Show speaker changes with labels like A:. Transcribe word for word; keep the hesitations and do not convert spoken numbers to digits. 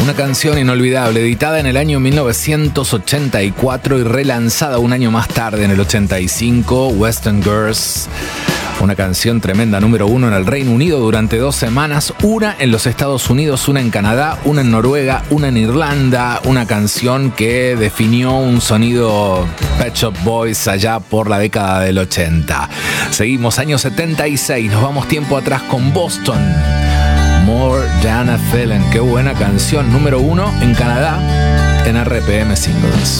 A: Una canción inolvidable, editada en el año mil novecientos ochenta y cuatro y relanzada un año más tarde, en el ochenta y cinco, Western Girls. Una canción tremenda, número uno en el Reino Unido durante dos semanas, una en los Estados Unidos, una en Canadá, una en Noruega, una en Irlanda. Una canción que definió un sonido Pet Shop Boys allá por la década del ochenta. Seguimos, año setenta y seis, nos vamos tiempo atrás con Boston. More Than a Feeling, qué buena canción, número uno en Canadá en R P M Singles.